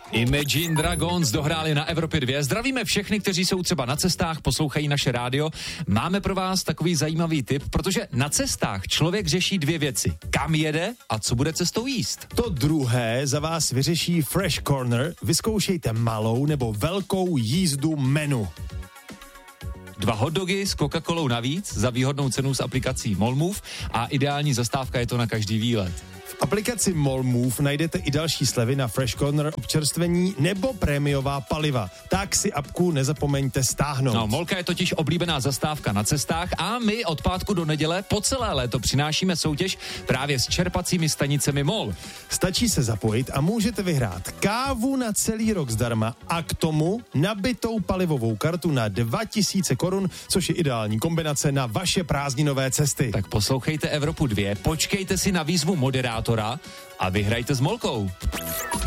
Imagine Dragons dohráli na Evropě 2. Zdravíme všechny, kteří jsou třeba na cestách, poslouchají naše rádio. Máme pro vás takový zajímavý tip, protože na cestách člověk řeší 2 věci. Kam jede a co bude cestou jíst. To druhé za vás vyřeší Fresh Corner. Vyzkoušejte malou nebo velkou jízdu menu. 2 hotdogy s Coca-Colou navíc za výhodnou cenu s aplikací Molmove a ideální zastávka je to na každý výlet. V aplikaci Molmove najdete i další slevy na Fresh Corner občerstvení nebo prémiová paliva. Tak si apku nezapomeňte stáhnout. No, Molka je totiž oblíbená zastávka na cestách a my od pátku do neděle po celé léto přinášíme soutěž právě s čerpacími stanicemi Mol. Stačí se zapojit a můžete vyhrát kávu na celý rok zdarma a k tomu nabitou palivovou kartu na 2000 korun, což je ideální kombinace na vaše prázdninové cesty. Tak poslouchejte Evropu 2, počkejte si na výzvu moderátora a vyhrajte s Molkou.